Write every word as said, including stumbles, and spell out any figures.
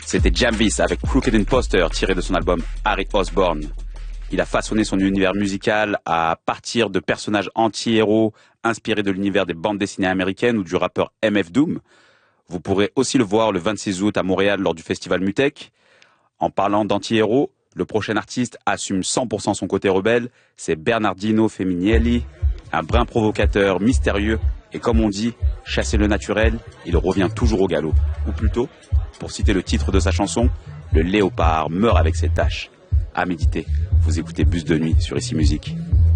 C'était Jambis avec Crooked Imposter tiré de son album Harry Osborn. Il a façonné son univers musical à partir de personnages anti-héros inspirés de l'univers des bandes dessinées américaines ou du rappeur M F Doom. Vous pourrez aussi le voir le vingt-six août à Montréal lors du festival Mutech. En parlant d'anti-héros, le prochain artiste assume cent pour cent son côté rebelle, c'est Bernardino Feminielli, un brin provocateur, mystérieux, et comme on dit, chasser le naturel, il revient toujours au galop. Ou plutôt, pour citer le titre de sa chanson, le léopard meurt avec ses taches. À méditer, vous écoutez Bus de nuit sur Ici Musique.